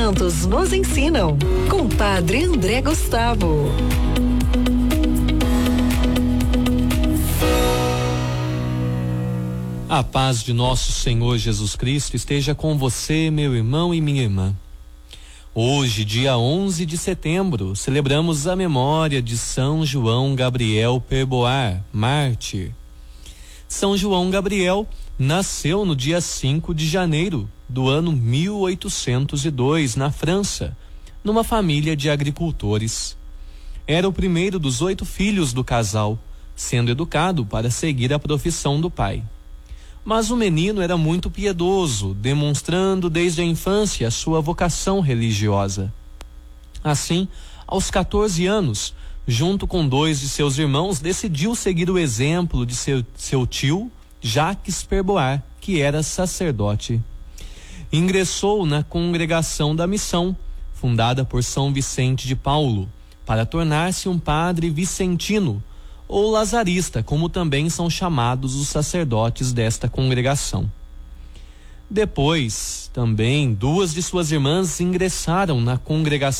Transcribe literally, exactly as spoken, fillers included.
santos nos ensinam, com Padre André Gustavo. A paz de nosso Senhor Jesus Cristo esteja com você, meu irmão e minha irmã. Hoje, dia onze de setembro, celebramos a memória de São João Gabriel Perboar, mártir. São João Gabriel nasceu no dia cinco de janeiro do ano mil oitocentos e dois, na França, numa família de agricultores. Era o primeiro dos oito filhos do casal, sendo educado para seguir a profissão do pai. Mas o menino era muito piedoso, demonstrando desde a infância a sua vocação religiosa. Assim, aos quatorze anos, junto com dois de seus irmãos, decidiu seguir o exemplo de seu, seu tio, Jacques Perboar, que era sacerdote. Ingressou na Congregação da Missão, fundada por São Vicente de Paulo, para tornar-se um padre vicentino, ou lazarista, como também são chamados os sacerdotes desta congregação. Depois, também, duas de suas irmãs ingressaram na congregação